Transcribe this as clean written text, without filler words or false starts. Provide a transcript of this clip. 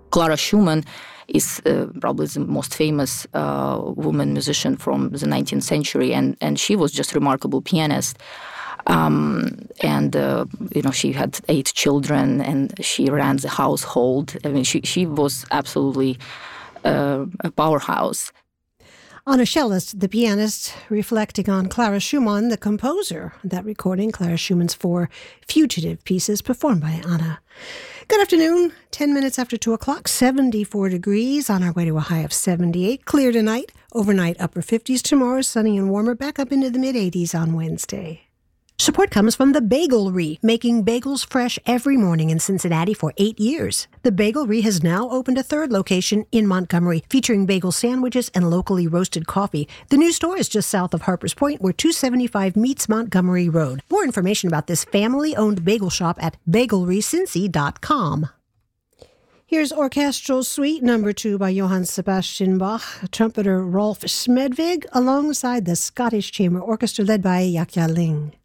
Clara Schumann is probably the most famous woman musician from the 19th century, and she was just a remarkable pianist. She had 8 children, and she ran the household. I mean, she was absolutely a powerhouse. Anna Schellest, the pianist, reflecting on Clara Schumann, the composer. That recording, Clara Schumann's 4 fugitive pieces, performed by Anna. Good afternoon, 10 minutes after 2 o'clock, 74 degrees, on our way to a high of 78. Clear tonight, overnight upper 50s. Tomorrow, sunny and warmer, back up into the mid-80s on Wednesday. Support comes from the Bagelry, making bagels fresh every morning in Cincinnati for 8 years. The Bagelry has now opened a 3rd location in Montgomery, featuring bagel sandwiches and locally roasted coffee. The new store is just south of Harpers Point, where 275 meets Montgomery Road. More information about this family-owned bagel shop at bagelrycincy.com. Here's Orchestral Suite No. 2 by Johann Sebastian Bach, trumpeter Rolf Smedvig, alongside the Scottish Chamber Orchestra led by Yakya Ling.